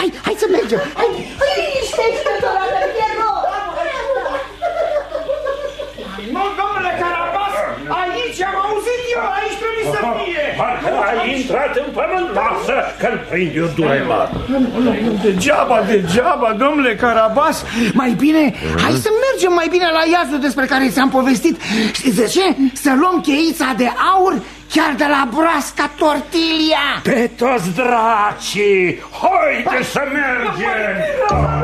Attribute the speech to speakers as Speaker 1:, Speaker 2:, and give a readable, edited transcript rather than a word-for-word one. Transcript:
Speaker 1: Hai să mergem. Liniștește-te,
Speaker 2: Nu, domnule Carabas, aici am auzit eu, aici trebuie să fie.
Speaker 3: Parcă ai intrat în pământ, lasă că-l prind eu duremat.
Speaker 2: Degeaba, domnule Carabas.
Speaker 1: Mai bine, hai să mergem mai bine la iazul despre care ți-am povestit. Știți de ce? Să luăm cheița de aur chiar de la broasca Tortilia.
Speaker 3: Pe toți dracii, haide să mergem!